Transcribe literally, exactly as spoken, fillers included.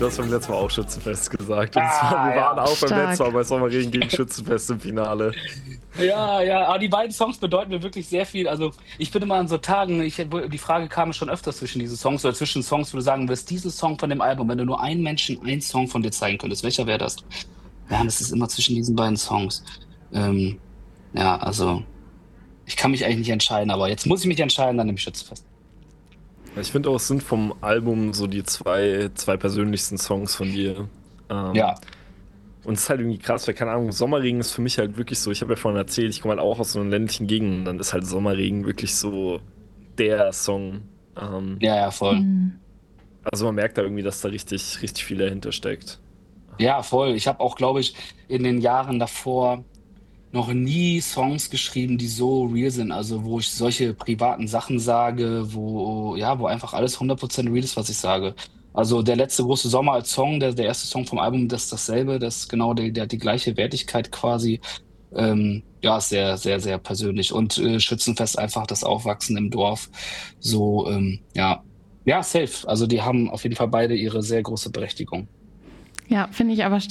Du hast beim letzten Mal auch Schützenfest gesagt. Und Ah, zwar, wir ja. waren auch beim Stark. letzten Mal bei Sommerregen gegen Schützenfest im Finale. Ja, ja, aber die beiden Songs bedeuten mir wirklich sehr viel. Also ich bin immer an so Tagen, ich, die Frage kam schon öfters zwischen diesen Songs oder zwischen Songs, wo du sagen wirst, diesen Song von dem Album, wenn du nur einen Menschen einen Song von dir zeigen könntest, welcher wäre das? Ja, das ist immer zwischen diesen beiden Songs. Ähm, ja, also ich kann mich eigentlich nicht entscheiden, aber jetzt muss ich mich entscheiden, dann nehme ich Schützenfest. Ich finde auch, es sind vom Album so die zwei, zwei persönlichsten Songs von dir. Ähm, Ja, Und es ist halt irgendwie krass, weil keine Ahnung, Sommerregen ist für mich halt wirklich so, ich habe ja vorhin erzählt, ich komme halt auch aus so einer ländlichen Gegend und dann ist halt Sommerregen wirklich so der Song. Ähm, ja, ja, voll. Mhm. also man merkt da irgendwie, dass da richtig, richtig viel dahinter steckt. Ja, voll. Ich habe auch, glaube ich, in den Jahren davor noch nie Songs geschrieben, die so real sind. Also wo ich solche privaten Sachen sage, wo, ja, wo einfach alles hundert Prozent real ist, was ich sage. Also der letzte große Sommer als Song, der, der erste Song vom Album, das ist dasselbe, das ist genau der, der hat die gleiche Wertigkeit quasi. Ähm, ja, ist sehr, sehr, sehr persönlich. Und äh, Schützenfest einfach das Aufwachsen im Dorf. So, ähm, ja. Ja, safe. Also die haben auf jeden Fall beide ihre sehr große Berechtigung. Ja, finde ich aber